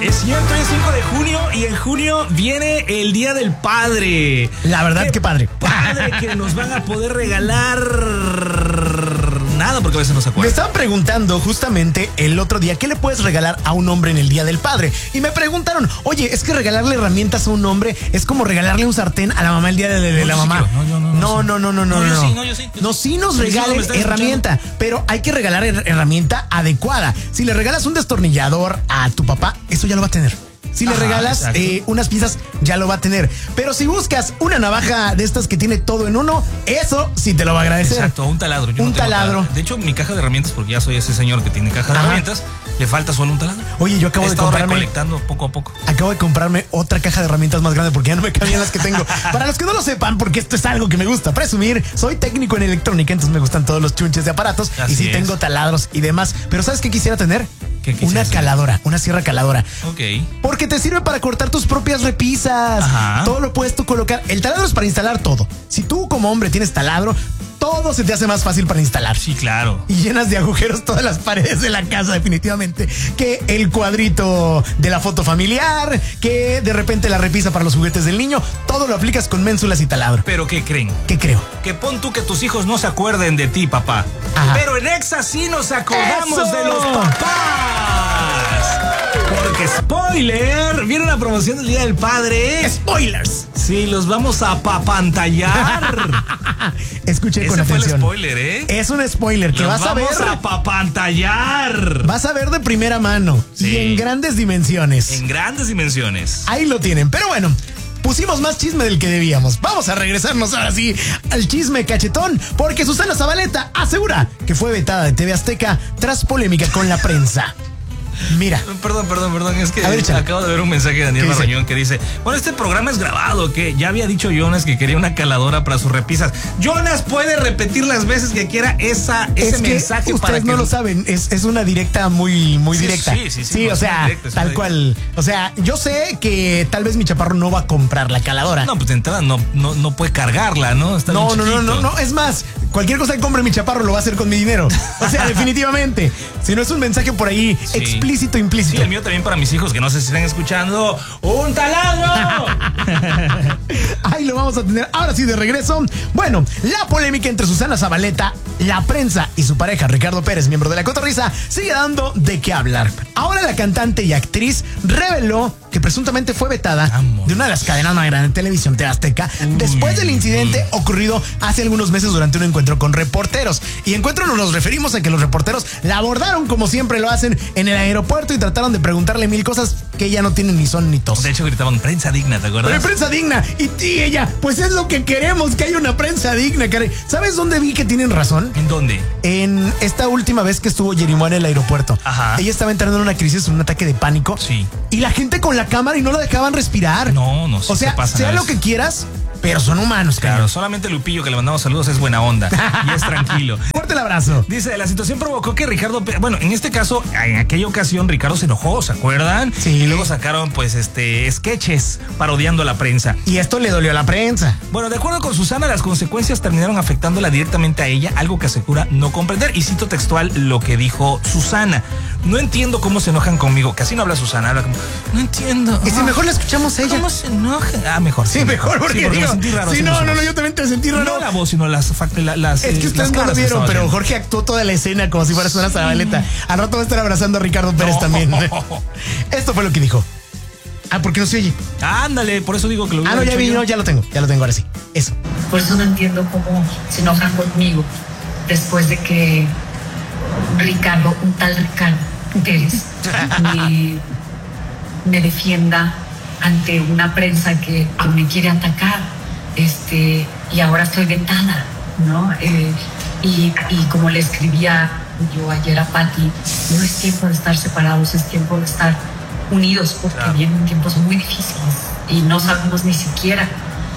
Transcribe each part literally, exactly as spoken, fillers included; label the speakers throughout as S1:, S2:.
S1: Es cierto, es cinco de junio y en junio viene el Día del Padre.
S2: La verdad, qué, qué padre.
S1: Padre que nos van a poder regalar nada porque a veces no se acuerdan.
S2: Me estaban preguntando justamente el otro día, ¿qué le puedes regalar a un hombre en el Día del Padre? Y me preguntaron, oye, es que regalarle herramientas a un hombre es como regalarle un sartén a la mamá el día de, de, de
S1: no,
S2: la mamá.
S1: No, no, no,
S2: no, no, no, no, no,
S1: no.
S2: no,
S1: Yo
S2: no.
S1: sí, no, yo sí. Yo
S2: no,
S1: sí,
S2: sí nos regalen sí, herramienta, escuchando. Pero hay que regalar her- herramienta adecuada. Si le regalas un destornillador a tu papá, eso ya lo va a tener. Si Ajá, le regalas eh, unas piezas, ya lo va a tener. Pero si buscas una navaja de estas que tiene todo en uno, eso sí te lo va a agradecer.
S1: Exacto, un taladro. Yo
S2: un
S1: no tengo
S2: taladro.
S1: taladro. De hecho, mi caja de herramientas, porque ya soy ese señor que tiene caja de Ajá. herramientas, le falta solo un taladro.
S2: Oye, yo acabo
S1: He
S2: de
S1: estado
S2: comprarme...
S1: recolectando poco a poco.
S2: Acabo de comprarme otra caja de herramientas más grande porque ya no me cabían las que tengo. Para los que no lo sepan, porque esto es algo que me gusta presumir, soy técnico en electrónica, entonces me gustan todos los chunches de aparatos. Así y sí es. Tengo taladros y demás. Pero ¿sabes qué quisiera tener?
S1: ¿Qué
S2: una caladora, una sierra caladora.
S1: Ok.
S2: Porque te sirve para cortar tus propias repisas. Ajá. Todo lo puedes tú colocar. El taladro es para instalar todo. Si tú como hombre tienes taladro, todo se te hace más fácil para instalar.
S1: Sí, claro.
S2: Y llenas de agujeros todas las paredes de la casa, definitivamente. Que el cuadrito de la foto familiar, que de repente la repisa para los juguetes del niño, todo lo aplicas con ménsulas y taladro.
S1: ¿Pero qué creen?
S2: ¿Qué creo?
S1: Que pon tú que tus hijos no se acuerden de ti, papá. Ajá. Pero en Exa sí nos acordamos ¡Eso! De los papás. Porque spoiler, viene una promoción del Día del Padre.
S2: Spoilers.
S1: Sí, los vamos a papantallar.
S2: Escuché
S1: Ese
S2: con atención.
S1: Fue el spoiler, ¿eh?
S2: Es un spoiler que
S1: los
S2: vas a ver.
S1: Vamos a papantallar.
S2: Vas a ver de primera mano. Sí. Y en grandes dimensiones.
S1: En grandes dimensiones.
S2: Ahí lo tienen. Pero bueno, pusimos más chisme del que debíamos. Vamos a regresarnos ahora sí al chisme cachetón, porque Susana Zabaleta asegura que fue vetada de T V Azteca tras polémica con la prensa. Mira.
S1: Perdón, perdón, perdón. Es que
S2: ver,
S1: acabo de ver un mensaje de Daniel Barrañón que dice: bueno, este programa es grabado, que ya había dicho Jonas que quería una caladora para sus repisas. Jonas puede repetir las veces que quiera esa, ese
S2: es que
S1: mensaje
S2: ustedes
S1: para que
S2: no lo saben. Es, es una directa muy, muy
S1: sí,
S2: directa.
S1: Sí, sí, sí.
S2: Sí,
S1: no,
S2: o sea,
S1: directa,
S2: tal cual. O sea, yo sé que tal vez mi chaparro no va a comprar la caladora.
S1: No, pues de entrada no, no, no puede cargarla, ¿no? Está
S2: no,
S1: bien
S2: no, no, no, no. Es más, cualquier cosa que compre mi chaparro lo va a hacer con mi dinero. O sea, definitivamente. Si no es un mensaje por ahí sí. explícito, implícito.
S1: Sí, el mío también para mis hijos, que no sé si están escuchando. ¡Un taladro!
S2: Ahí lo vamos a tener. Ahora sí, de regreso. Bueno, la polémica entre Susana Zabaleta, la prensa y su pareja Ricardo Pérez, miembro de La Cotorrisa, sigue dando de qué hablar. Ahora la cantante y actriz reveló que presuntamente fue vetada Amor. de una de las cadenas más grandes de televisión, T V Azteca, uy, después del incidente uy. ocurrido hace algunos meses durante un encuentro con reporteros. Y encuentro nos referimos a que los reporteros la abordaron como siempre lo hacen en el aeropuerto y trataron de preguntarle mil cosas que ella no tiene ni son ni tos.
S1: De hecho gritaban prensa digna, ¿te acuerdas?
S2: Pero prensa digna. Y, y ella, pues es lo que queremos, que haya una prensa digna, caray. ¿Sabes dónde vi que tienen razón?
S1: ¿En dónde?
S2: En esta última vez que estuvo Yerimua en el aeropuerto. Ajá. Ella estaba entrando en una crisis, un ataque de pánico.
S1: Sí.
S2: Y la gente con la cámara y no la dejaban respirar.
S1: No, no sé.
S2: O sea,
S1: pasa
S2: sea lo que quieras, pero son humanos,
S1: claro.
S2: Claro,
S1: solamente Lupillo, que le mandamos saludos, es buena onda y es tranquilo.
S2: Fuerte el abrazo.
S1: Dice, la situación provocó que Ricardo, bueno, en este caso, en aquella ocasión Ricardo se enojó, ¿se acuerdan?
S2: Sí.
S1: Y luego sacaron, pues, este, sketches parodiando a la prensa.
S2: Y esto le dolió a la prensa.
S1: Bueno, de acuerdo con Susana, las consecuencias terminaron afectándola directamente a ella, algo que asegura no comprender. Y cito textual lo que dijo Susana: no entiendo cómo se enojan conmigo. Casi no habla Susana, habla como, no entiendo.
S2: Y si mejor la escuchamos a ella.
S1: ¿Cómo se enoja? Ah, mejor.
S2: Sí, sí mejor, porque, sí, porque
S1: digo, me sentí raro.
S2: Sí, no, no, no, yo también te sentí raro.
S1: No la voz, sino las... las, las
S2: es que ustedes no lo vieron, pero viendo. Jorge actuó toda la escena como si fuera Susana Zabaleta. Al rato va a estar abrazando a Ricardo Pérez no. también. Esto fue lo que dijo. Ah, ¿por qué no se oye?
S1: Ándale, por eso digo que lo
S2: Ah, no, ya vi, no, ya lo tengo, ya lo tengo ahora sí. Eso.
S3: Por eso no entiendo cómo se enojan conmigo después de que Ricardo, un tal Ricardo Pérez, me, me defienda ante una prensa que me quiere atacar, este, y ahora estoy vetada, ¿no? Eh, y, y como le escribía yo ayer a Pati, no es tiempo de estar separados, es tiempo de estar unidos, porque claro. vienen tiempos muy difíciles y no sabemos ni siquiera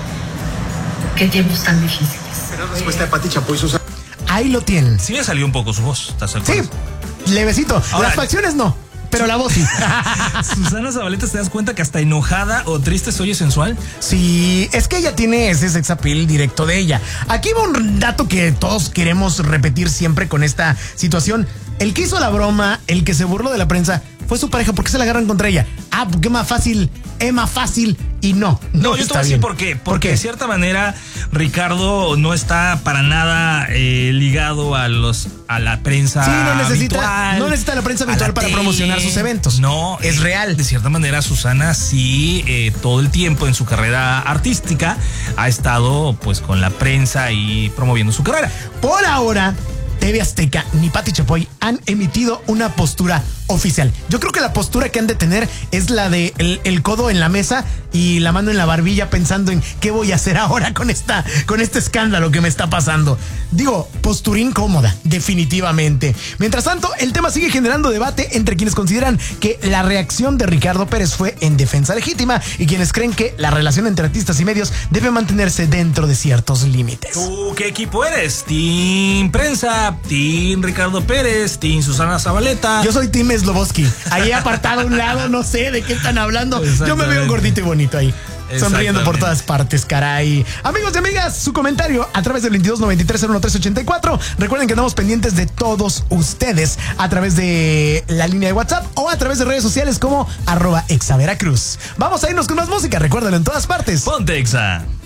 S3: qué tiempos tan difíciles.
S4: Pero la respuesta de Pati Chapoy, Susana.
S2: Ahí lo tienen.
S1: Sí le salió un poco su voz, ¿estás de acuerdo?
S2: Sí, levecito. Ahora, las facciones no, pero la voz sí.
S1: Susana Zabaleta, ¿te das cuenta que hasta enojada o triste se oye sensual?
S2: Sí, es que ella tiene ese sex appeal directo de ella. Aquí va un dato que todos queremos repetir siempre con esta situación. el que hizo la broma, el que se burló de la prensa, fue su pareja. ¿Por qué se la agarran contra ella? Ah, porque es más fácil, es más fácil y no.
S1: No,
S2: no
S1: yo te voy a decir por qué. Porque
S2: ¿Por qué?
S1: de cierta manera Ricardo no está para nada eh, ligado a los a la prensa.
S2: Sí, no necesita,
S1: habitual,
S2: no necesita la prensa
S1: a la
S2: habitual para
S1: tele.
S2: promocionar sus eventos.
S1: No,
S2: es
S1: eh,
S2: real.
S1: De cierta manera, Susana sí, eh, todo el tiempo en su carrera artística ha estado pues con la prensa y promoviendo su carrera.
S2: Por ahora, T V Azteca ni Pati Chapoy han emitido una postura oficial. Yo creo que la postura que han de tener es la de el, el codo en la mesa y la mano en la barbilla pensando en qué voy a hacer ahora con esta, con este escándalo que me está pasando. Digo, postura incómoda, definitivamente. Mientras tanto, el tema sigue generando debate entre quienes consideran que la reacción de Ricardo Pérez fue en defensa legítima y quienes creen que la relación entre artistas y medios debe mantenerse dentro de ciertos límites.
S1: ¿Tú qué equipo eres? ¿Team Prensa? ¿Team Ricardo Pérez? ¿Team Susana Zabaleta?
S2: Yo soy Tim Sloboski. Ahí apartado a un lado, no sé de qué están hablando. Yo me veo gordito y bonito ahí, sonriendo por todas partes, caray. Amigos y amigas, su comentario a través del veintidós noventa y tres cero uno tres ochenta y cuatro. Recuerden que andamos pendientes de todos ustedes a través de la línea de WhatsApp o a través de redes sociales como arroba exaveracruz. Vamos a irnos con más música, recuérdenlo en todas partes.
S1: Ponte Exa.